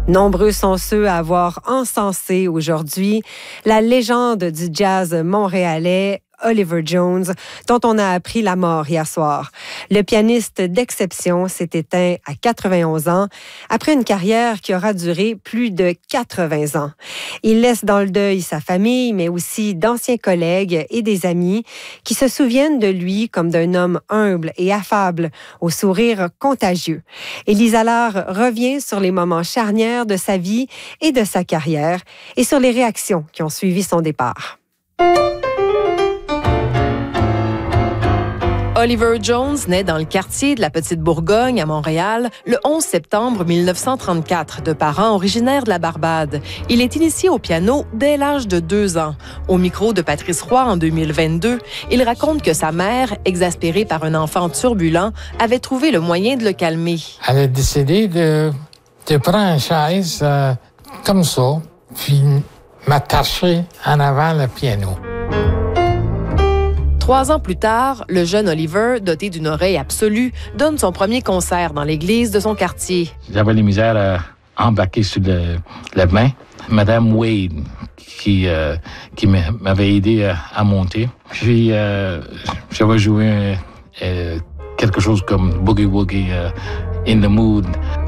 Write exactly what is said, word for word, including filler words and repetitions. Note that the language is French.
Nombreux sont ceux à avoir encensé aujourd'hui la légende du jazz montréalais Oliver Jones, dont on a appris la mort hier soir. Le pianiste d'exception s'est éteint à quatre-vingt-onze ans, après une carrière qui aura duré plus de quatre-vingts ans. Il laisse dans le deuil sa famille, mais aussi d'anciens collègues et des amis qui se souviennent de lui comme d'un homme humble et affable, au sourire contagieux. Élise Allard revient sur les moments charnières de sa vie et de sa carrière et sur les réactions qui ont suivi son départ. Oliver Jones naît dans le quartier de la Petite Bourgogne à Montréal le onze septembre mille neuf cent trente-quatre de parents originaires de la Barbade. Il est initié au piano dès l'âge de deux ans. Au micro de Patrice Roy en deux mille vingt-deux, il raconte que sa mère, exaspérée par un enfant turbulent, avait trouvé le moyen de le calmer. Elle a décidé de, de prendre une chaise euh, comme ça, puis m'attacher en avant le piano. Trois ans plus tard, le jeune Oliver, doté d'une oreille absolue, donne son premier concert dans l'église de son quartier. J'avais la misère à embarquer sur le, la main. Madame Wade, qui, euh, qui m'avait aidé à, à monter. Puis, euh, j'avais joué euh, quelque chose comme Boogie Woogie, uh, In the Mood.